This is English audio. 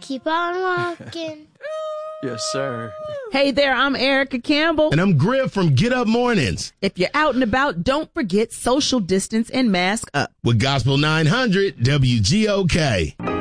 keep on walking. Yes, sir. Hey there, I'm Erica Campbell. And I'm Griff from Get Up Mornings. If you're out and about, don't forget social distance and mask up. With Gospel 900 WGOK.